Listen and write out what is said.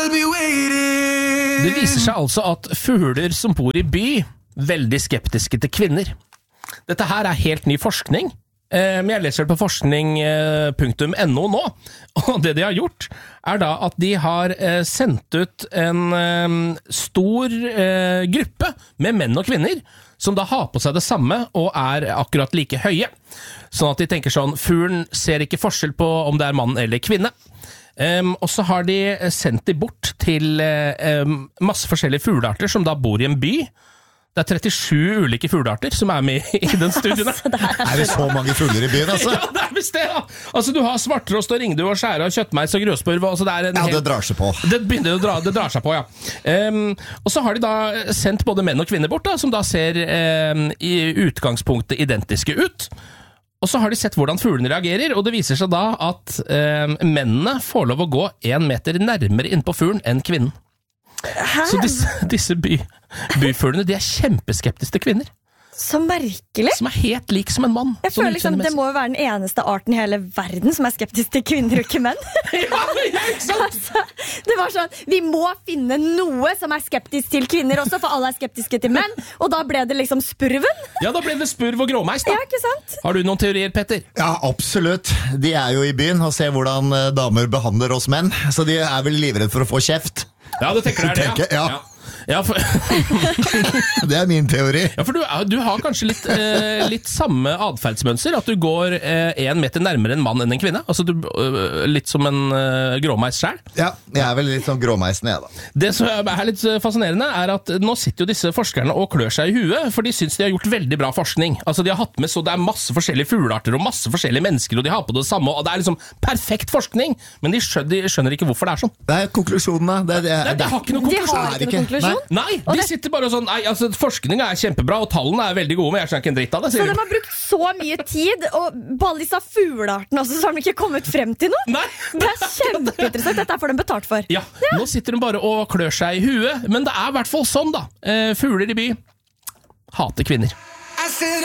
I'll be waiting. Det viser seg altså at fugler som bor i by, veldig skeptiske til kvinner. Dette her er helt ny forskning. Men jeg leser det på forskning.no nå, og det de har gjort er da at de har sendt ut en stor gruppe med menn og kvinner som da har på seg det samme og er akkurat like høye. Sånn at de tenker sånn, fuglen ser ikke forskjell på om det er mann eller kvinne. Og så har de sendt de bort til masse forskjellige fuglearter som da bor i en by. Det er 37 ulike fuglearter som er med i den studien. Er det så mange fugler i byen, altså? Ja, det er visst det, ja. Altså, du har svarttrost og ringdue og skjære og kjøttmeis og gråspurv. Altså, det drar seg på. Det drar seg på, ja. Og så har de da sendt både menn og kvinner bort, da, som da ser i utgangspunktet identiske ut. Og så har de sett hvordan fuglene reagerer, og det viser seg da at mennene får lov å gå 1 meter nærmere inn på fuglen enn kvinnen. Hæ? Så disse byfuglene, de er kjempeskeptiske til kvinner. Så merkelig. Som er helt lik som en mann. Jeg føler liksom, det må jo være den eneste arten i hele verden som er skeptisk til kvinner og ikke menn. Ja, ikke sant? Altså, det var sånn, vi må finne noe som er skeptisk til kvinner også, for alle er skeptiske til menn. Og da ble det liksom spurven. Ja, da ble det spurv og gråmeis da. Ja, ikke sant? Har du noen teorier, Petter? Ja, absolutt. De er jo i byen og ser hvordan damer behandler oss menn, så de er vel livredde for å få kjeft. Ja, det tenker dere det, ja. Ja, for det er min teori. Ja, for du har kanskje litt samme adferdsmønser, at du går 1 meter nærmere en mann enn en kvinne. Altså litt som en gråmeis selv. Ja, jeg er vel litt sånn gråmeisen jeg da. Det som er litt fascinerende er at nå sitter jo disse forskerne og klør seg i huet, for de synes de har gjort veldig bra forskning. Altså de har hatt med, så det er masse forskjellige fuglearter og masse forskjellige mennesker, og de har på det samme, og det er liksom perfekt forskning, men de skjønner ikke hvorfor det er sånn. Det er konklusjonen da. Det har ikke noen konklusjon. De har ikke noen konklusjon. Nei, de sitter bare sånn, altså forskningen er kjempebra, og tallene er veldig gode, men jeg skjønner ikke en dritt av det. Så de har brukt så mye tid, og på alle disse fugleartene også, så har de ikke kommet frem til noe? Nei. Det er kjempeinteressant, dette får de betalt for. Ja, nå sitter de bare og klør seg i huet, men det er i hvert fall sånn da. Fugler i by hater kvinner. I said